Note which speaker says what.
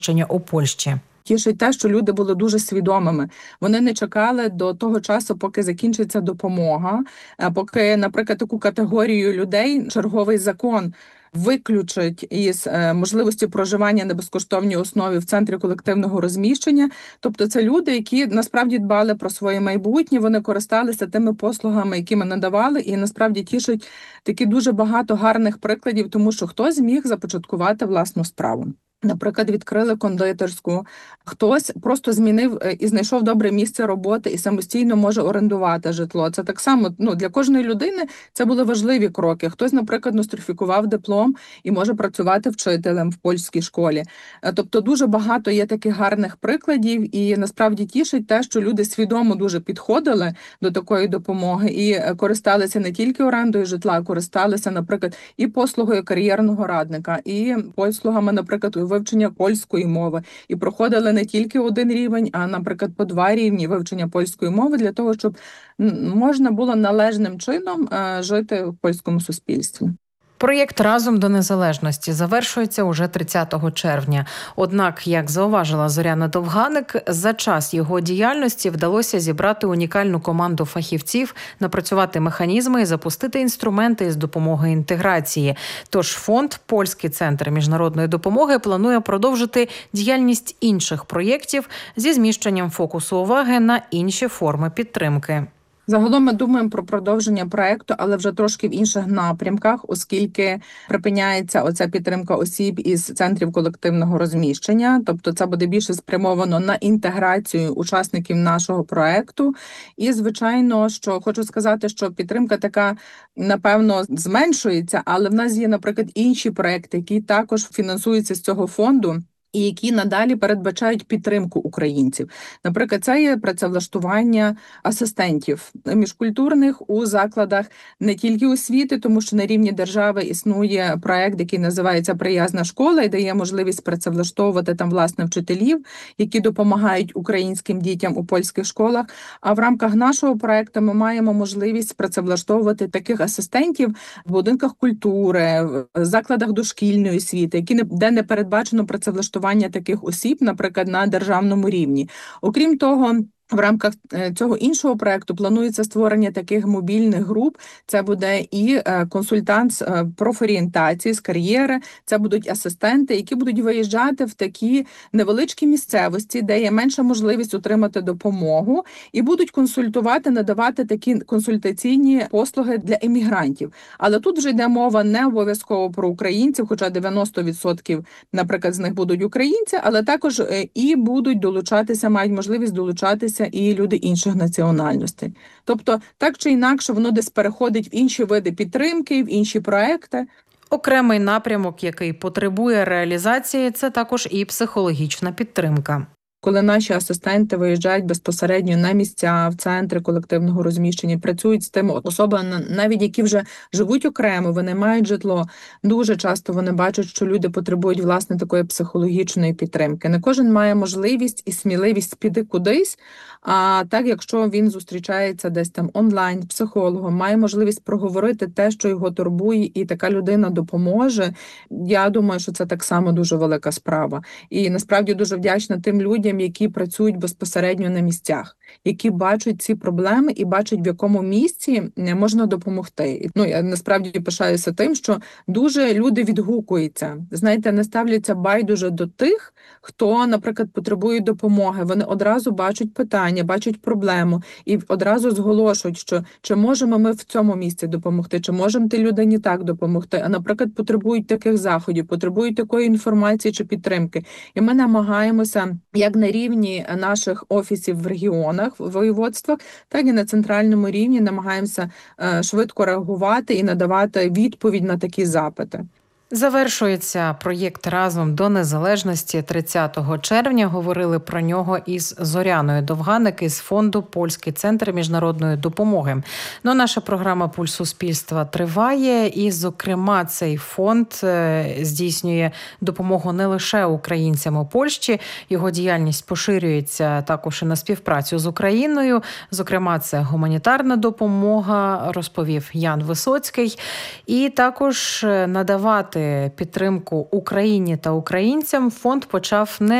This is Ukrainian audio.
Speaker 1: у Польщі.
Speaker 2: Тішить те, що люди були дуже свідомими. Вони не чекали до того часу, поки закінчиться допомога, поки, наприклад, таку категорію людей черговий закон виключить із можливості проживання на безкоштовній основі в центрі колективного розміщення. Тобто це люди, які насправді дбали про своє майбутнє, вони користалися тими послугами, які ми надавали, і насправді тішить такі дуже багато гарних прикладів, тому що хтось зміг започаткувати власну справу. Наприклад, відкрили кондитерську, хтось просто змінив і знайшов добре місце роботи і самостійно може орендувати житло. Це так само, для кожної людини це були важливі кроки. Хтось, наприклад, нострифікував диплом і може працювати вчителем в польській школі. Тобто дуже багато є таких гарних прикладів, і насправді тішить те, що люди свідомо дуже підходили до такої допомоги і користалися не тільки орендою житла, а користалися, наприклад, і послугою кар'єрного радника, і послугами, наприклад, вивчення польської мови. І проходили не тільки один рівень, а, наприклад, по 2 рівні вивчення польської мови для того, щоб можна було належним чином жити в польському суспільстві.
Speaker 1: Проєкт «Разом до незалежності» завершується уже 30 червня. Однак, як зауважила Зоряна Довганик, за час його діяльності вдалося зібрати унікальну команду фахівців, напрацювати механізми і запустити інструменти з допомоги інтеграції. Тож фонд «Польський центр міжнародної допомоги» планує продовжити діяльність інших проєктів зі зміщенням фокусу уваги на інші форми підтримки.
Speaker 2: Загалом ми думаємо про продовження проекту, але вже трошки в інших напрямках, оскільки припиняється оця підтримка осіб із центрів колективного розміщення. Тобто це буде більше спрямовано на інтеграцію учасників нашого проекту. І, звичайно, що хочу сказати, що підтримка така, напевно, зменшується, але в нас є, наприклад, інші проекти, які також фінансуються з цього фонду, і які надалі передбачають підтримку українців. Наприклад, це є працевлаштування асистентів міжкультурних у закладах не тільки освіти, тому що на рівні держави існує проект, який називається «Приязна школа» і дає можливість працевлаштовувати там, власне, вчителів, які допомагають українським дітям у польських школах. А в рамках нашого проекту ми маємо можливість працевлаштовувати таких асистентів в будинках культури, в закладах дошкільної освіти, де не передбачено працевлаштування таких осіб, наприклад, на державному рівні. Окрім того, в рамках цього іншого проекту планується створення таких мобільних груп. Це буде і консультант з профорієнтації, з кар'єри, це будуть асистенти, які будуть виїжджати в такі невеличкі місцевості, де є менша можливість отримати допомогу, і будуть консультувати, надавати такі консультаційні послуги для іммігрантів. Але тут вже йде мова не обов'язково про українців, хоча 90%, наприклад, з них будуть українці, але також і будуть долучатися, мають можливість долучатися і люди інших національностей. Тобто, так чи інакше, воно десь переходить в інші види підтримки, в інші проекти.
Speaker 1: Окремий напрямок, який потребує реалізації, це також і психологічна підтримка.
Speaker 2: Коли наші асистенти виїжджають безпосередньо на місця, в центри колективного розміщення, працюють з тими особами, навіть які вже живуть окремо, вони мають житло, дуже часто вони бачать, що люди потребують, власне, такої психологічної підтримки. Не кожен має можливість і сміливість піти кудись, а так, якщо він зустрічається десь там онлайн з психологом, має можливість проговорити те, що його турбує, і така людина допоможе, я думаю, що це так само дуже велика справа. І насправді дуже вдячна тим людям, які працюють безпосередньо на місцях, які бачать ці проблеми і бачать, в якому місці можна допомогти. Я насправді пишаюся тим, що дуже люди відгукуються. Знаєте, не ставляться байдуже до тих, хто, наприклад, потребує допомоги. Вони одразу бачать питання, бачать проблему і одразу зголошують, що чи можемо ми в цьому місці допомогти, чи можемо тій людині так допомогти, а, наприклад, потребують таких заходів, потребують такої інформації чи підтримки. І ми намагаємося як на рівні наших офісів в регіонах, в воєводствах, так і на центральному рівні намагаємося швидко реагувати і надавати відповідь на такі запити.
Speaker 1: Завершується проєкт «Разом до незалежності» 30 червня. Говорили про нього із Зоряною Довганик із фонду «Польський центр міжнародної допомоги». Наша програма «Пульс суспільства» триває, і, зокрема, цей фонд здійснює допомогу не лише українцям у Польщі. Його діяльність поширюється також і на співпрацю з Україною. Зокрема, це гуманітарна допомога, розповів Ян Висоцький. І також надавати надавати підтримку Україні та українцям, фонд почав не